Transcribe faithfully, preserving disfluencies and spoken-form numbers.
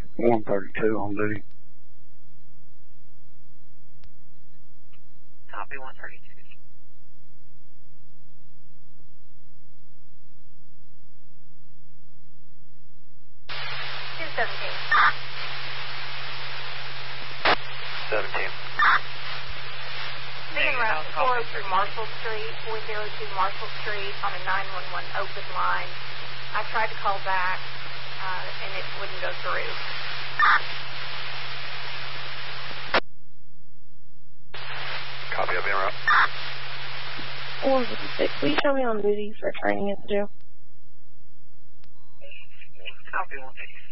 one thirty-two on duty. Copy, one thirty-two. two seventeen. seventeen. Making route four through Marshall Street, four oh two Marshall Street on a nine one one open line. I tried to call back, uh, and it wouldn't go through. Copy, I'll be en route. one fifty-six, will you show me on duty for training institute? Copy, one fifty-six.